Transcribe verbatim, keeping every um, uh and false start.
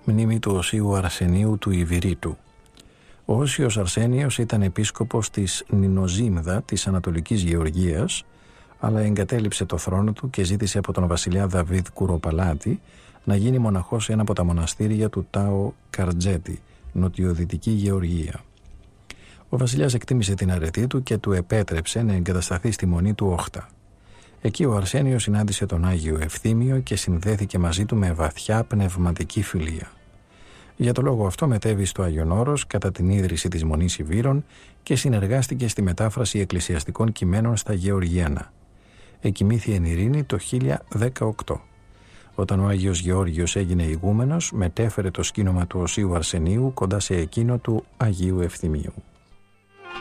Μνήμη του Οσίου Αρσενίου του Ιβηρήτου. Ο Όσιος Αρσένιος ήταν επίσκοπος της Νινοζίμδα της Ανατολικής Γεωργίας, αλλά εγκατέλειψε το θρόνο του και ζήτησε από τον βασιλιά Δαβίδ Κουροπαλάτη να γίνει μοναχός σε ένα από τα μοναστήρια του Τάο Καρτζέτη, νοτιοδυτική Γεωργία. Ο βασιλιάς εκτίμησε την αρετή του και του επέτρεψε να εγκατασταθεί στη μονή του Όχτα. Εκεί ο Αρσένιος συνάντησε τον Άγιο Ευθύμιο και συνδέθηκε μαζί του με βαθιά πνευματική φιλία. Για το λόγο αυτό μετέβη στο Άγιον Όρος κατά την ίδρυση της Μονής Ιβύρων και συνεργάστηκε στη μετάφραση εκκλησιαστικών κειμένων στα Γεωργιανά. Εκοιμήθη εν ειρήνη το χίλια δεκαοκτώ. Όταν ο Άγιος Γεώργιος έγινε ηγούμενος, μετέφερε το σκήνομα του Οσίου Αρσενίου κοντά σε εκείνο του Αγίου Ευθυμίου.